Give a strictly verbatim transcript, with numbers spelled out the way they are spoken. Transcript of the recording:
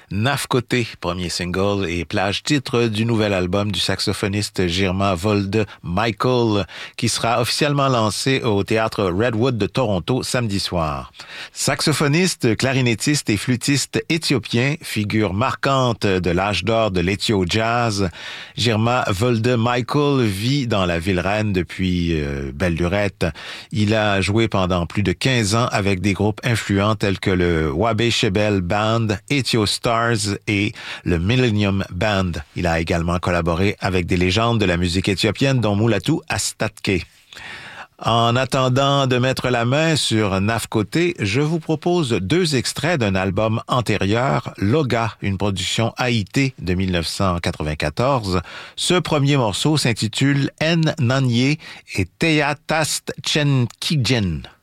Nafkoté, premier single et plage titre du nouvel album du saxophoniste Girma Volde Michael, qui sera officiellement lancé au théâtre Redwood de Toronto samedi soir. Saxophoniste, clarinettiste et flûtiste éthiopien, figure marquante de l'âge d'or de l'éthio jazz, Girma Volde Michael vit dans la ville reine depuis euh, belle lurette. Il a joué pendant plus de quinze ans avec des groupes influents tels que le Wabe Shebel Band, Ethio Stars et le Millennium Band. Il a également collaboré avec des légendes de la musique éthiopienne dont Mulatu Astatke. En attendant de mettre la main sur Nafkoté, je vous propose deux extraits d'un album antérieur, Loga, une production haïté de dix-neuf cent quatre-vingt-quatorze. Ce premier morceau s'intitule En Nanye et Teyatast Chenkidjen.